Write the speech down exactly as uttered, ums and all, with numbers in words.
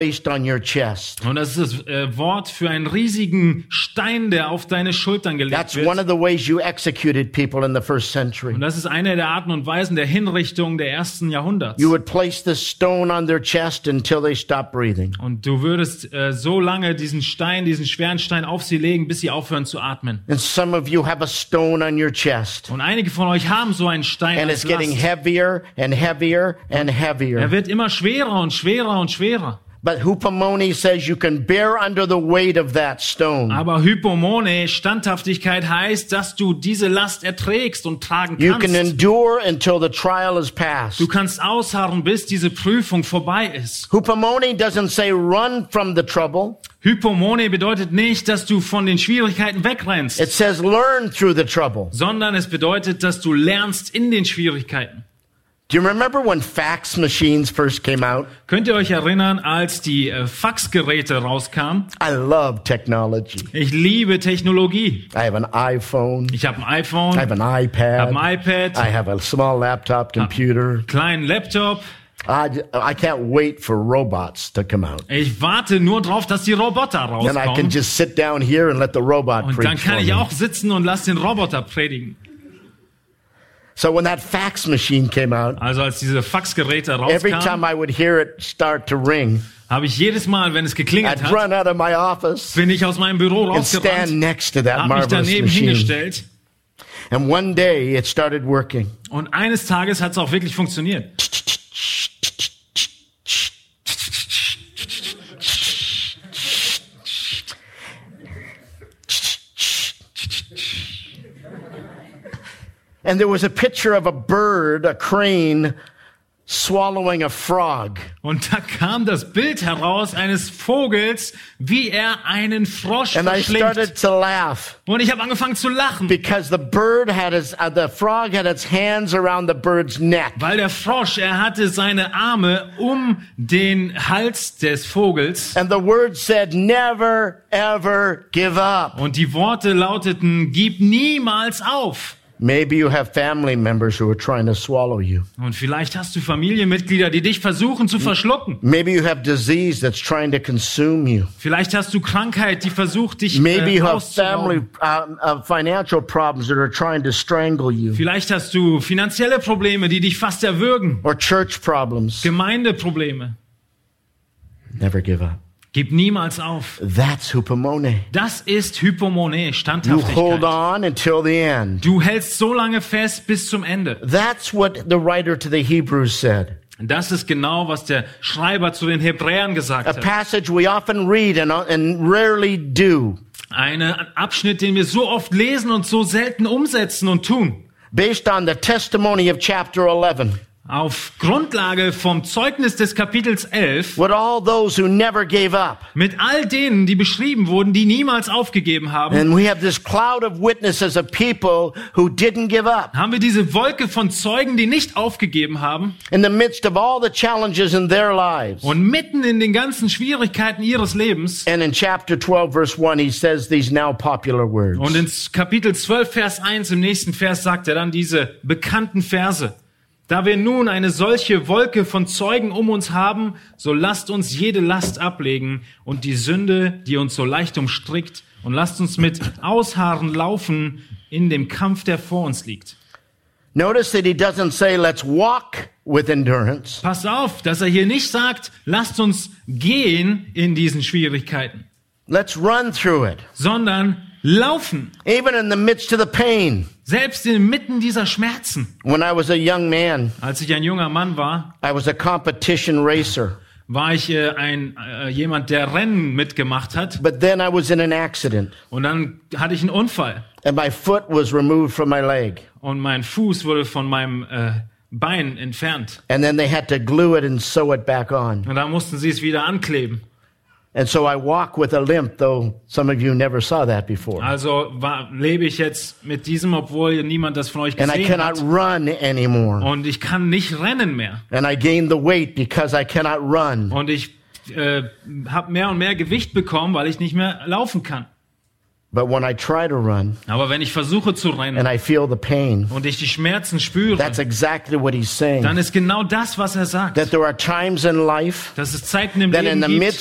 placed on your chest. Und das ist das äh, Wort für einen riesigen Stein, der auf deine Schultern gelegt That's wird. one of the ways you executed people in the first century. Und das ist eine der Arten und Weisen der Hinrichtung der ersten Jahrhunderts. You would place this stone on their chest until they stopped breathing. Und du würdest äh, so lange diesen Stein, diesen schweren Stein auf sie legen, bis sie aufhören zu atmen. And some of you have a stone on your chest. Und einige von euch haben so einen Stein And als it's getting Last. heavier and heavier and Er heavier. wird immer schwerer und schwerer und schwerer. But Hupomone says you can bear under the weight of that stone. Aber Hypomone, Standhaftigkeit, heißt, dass du diese Last erträgst und tragen You can kannst. endure until the trial is passed. Du kannst ausharren, bis diese Prüfung vorbei ist. Hupomone doesn't say run from the trouble. Hypomone bedeutet nicht, dass du von den Schwierigkeiten wegrennst, It says learn through the trouble. sondern es bedeutet, dass du lernst in den Schwierigkeiten. Do you remember when fax machines first came out? Könnt ihr euch erinnern, als die äh, Faxgeräte rauskamen? I love technology. Ich liebe Technologie. I have an iPhone. Ich habe ein iPhone, I have an ich habe ein iPad. iPad, I have a small laptop computer. einen kleinen Laptop. I, I can't wait for robots to come out. Ich warte nur drauf, dass die Roboter Then I can rauskommen. just sit down here and let the robot Und dann preach for kann ich me. auch sitzen und lass den Roboter predigen. So when that fax machine came out, Also als diese Faxgeräte every rauskamen, time I would hear it start to ring, habe ich jedes Mal, wenn es geklingelt I'd hat, run out of my office bin ich aus meinem Büro and stand rausgerannt, next to that habe mich marvelous daneben machine. hingestellt And one day it started working. und eines Tages hat es auch wirklich funktioniert. And there was a picture of a bird, a crane, swallowing a frog. Und da kam das Bild heraus eines Vogels, wie er einen Frosch And I verschlingt. started to laugh Und ich habe angefangen zu lachen, because the bird had his, uh, the frog had its hands around the bird's neck. weil der Frosch, er hatte seine Arme um den Hals des Vogels. And the word said, never, ever give up. Und die Worte lauteten, gib niemals auf. Maybe you have family members who are trying to swallow you. Und vielleicht hast du Familienmitglieder, die dich versuchen zu verschlucken. Maybe you have disease that's trying to consume you. Vielleicht hast du Krankheit, die versucht, dich Maybe äh, you have family auszurauben. uh, uh, financial problems that are trying to strangle you, Vielleicht hast du finanzielle Probleme, die dich fast erwürgen. or church problems. Gemeindeprobleme. Never give up. Gib niemals auf. That's Hupomone. Das ist Hypomone, You hold Standhaftigkeit. on until the end. Du hältst so lange fest bis zum Ende. That's what the writer to the Hebrews said. Das ist genau, was der Schreiber zu den Hebräern gesagt A hat. passage we often read and, and rarely do. Ein Abschnitt, den wir so oft lesen und so selten umsetzen und tun. Based on the testimony of chapter eleven. Auf Grundlage vom Zeugnis des Kapitels elf, With all those who never gave up. mit all denen, die beschrieben wurden, die niemals aufgegeben haben, And we have this cloud of witnesses of people who didn't give up. haben wir diese Wolke von Zeugen, die nicht aufgegeben haben. In the midst of all the challenges in their lives. Und mitten in den ganzen Schwierigkeiten ihres Lebens, And in chapter twelve, verse one, he says these now popular words. und in Kapitel zwölf, Vers eins, im nächsten Vers sagt er dann diese bekannten Verse. Da wir nun eine solche Wolke von Zeugen um uns haben, so lasst uns jede Last ablegen und die Sünde, die uns so leicht umstrickt, und lasst uns mit Ausharren laufen in dem Kampf, der vor uns liegt. Notice that he doesn't say, let's walk with endurance. Pass auf, dass er hier nicht sagt, lasst uns gehen in diesen Schwierigkeiten, Let's run through it. sondern laufen, Even in the midst of the pain. selbst inmitten dieser Schmerzen. When I was a young man, Als ich ein junger Mann war, I was a competition racer. war ich äh, ein äh, jemand, der Rennen mitgemacht hat, But then I was in an accident. und dann hatte ich einen Unfall And my foot was removed from my leg. und mein Fuß wurde von meinem äh, Bein entfernt. And then they had to glue it and sew it back on. Und dann mussten sie es wieder ankleben. And so I walk with a limp, though some of you never saw that before. Also war, lebe ich jetzt mit diesem, obwohl niemand das von euch And I gesehen cannot hat. run anymore. Und ich kann nicht rennen mehr. And I gained the weight because I cannot run. Und ich äh, habe mehr und mehr Gewicht bekommen, weil ich nicht mehr laufen kann. But when I try to run Aber wenn ich versuche zu rennen and I feel the pain, und ich die Schmerzen spüre, that's exactly what he's saying. dann ist genau das, was er sagt. That there are times in life Dass es Zeiten im that in Leben the gibt,